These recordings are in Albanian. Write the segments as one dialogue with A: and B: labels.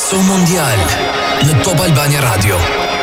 A: Passo Mondial në Top Albania Radio.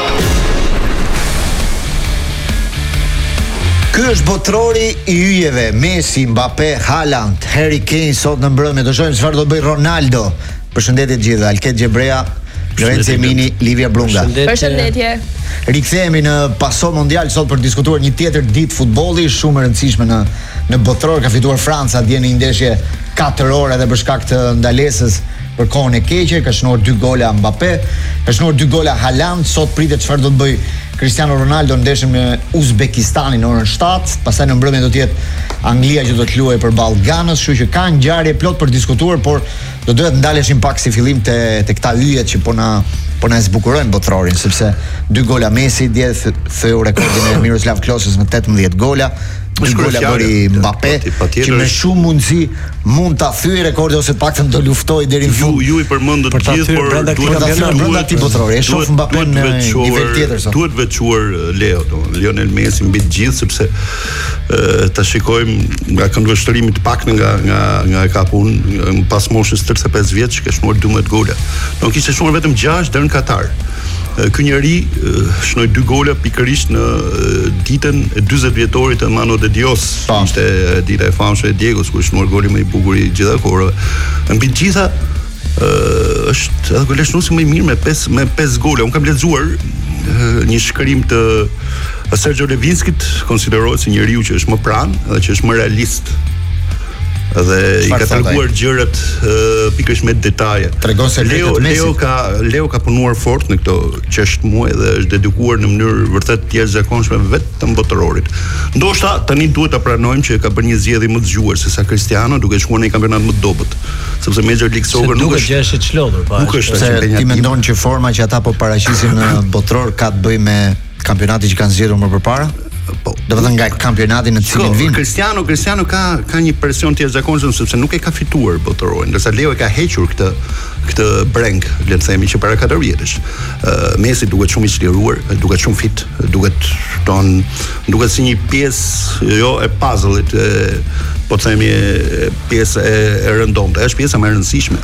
B: Ky është botrori i yjeve, Messi, Mbappé, Haaland, Harry Kane sot në mbrëmje. Do shohim çfarë do bëj Ronaldo. Përshëndetje të gjithëve. Alket Gjebrea, Lorenzo Emini, Livia Brunga.
C: Përshëndetje.
B: Rikthehemi në Passo Mondial sot për të diskutuar një tjetër ditë futbolli shumë e rëndësishme në botror. Ka fituar Franca dje në një ndeshje 4 orë edhe për shkak të ndalesës për kohën e keqe, ka shënuar 2 gola Mbappé, ka shënuar 2 gola Haaland. Sot pritet çfarë do të bëj Cristiano Ronaldo në ndeshjen me Uzbekistanin në orën 7, pastaj në mbrëmje do të jetë Anglia që do të luajë përballë Ganës, kështu që ka ngjarje plot për diskutuar, por do duhet ndaleshim pak si fillim te këta yjet që po na zbukurojnë botrorin, sepse 2 gola Messi dje theu rekordin e Miroslav Klosës me 18 gola. 2 gola bëri Mbappé, që me shumë mundësi mund ta thyej rekordin ose paktën do luftoj deri në fund.
D: Ju i përmendët gjithë, por
B: duhet brenda këtij botrori. E shoh Mbappé në nivel tjetër sot.
D: Duhet veçuar Leo, Lionel Messi mbi të gjithë, sepse ta shikojmë nga këndvështrimi të pak nga e kapun pas moshës 35 vjeç, ka shnuar 12 gola. Nuk kishte shnuar vetëm 6 deri në Katar. Ky njeri shnoi 2 gola pikërisht në ditën e 40 vjetorit të Mano de Dios. Ishte dita e famshme e Diegos, ku shnuar golin më i bukur i gjitha kohërave. Mbi të gjitha është edhe goleshnuesi më i mirë me 5 gola. Unë kam lexuar një shkrim të Sergio Levinskit, konsiderohet si njeriu që është më pranë dhe që është më realist. Dhe i ka treguar gjërat pikërisht me detaje.
B: Tregon se
D: Leo ka punuar fort në këto qeshtë muaj dhe është dedikuar në mënyrë vërtet të jashtëzakonshme vetëm botrorit. Ndoshta tani duhet ta pranojmë që ka bërë një zgjedhje më të zgjuar se sa Cristiano, duke shkuar në një kampionat më të dobët, sepse Major League Soccer nuk është
E: gjë e çlodhur, po.
D: Nuk është
B: se ti mendon që forma që ata po paraqisin në botror ka të bëjë me kampionatin që kanë zgjedhur më përpara?
D: Po,
B: do të thënë nga kampionati në cilin vin.
D: Cristiano ka një presion të jashtëzakonshëm sepse nuk e ka fituar botrorin, ndërsa Leo e ka hequr këtë breng, le të themi, që para 4 vjetësh. Messi duket shumë i çliruar, duket shumë fit, duket si një pjesë e puzzle-it, po të themi pjesë e rëndomte. Është pjesa më e rëndësishme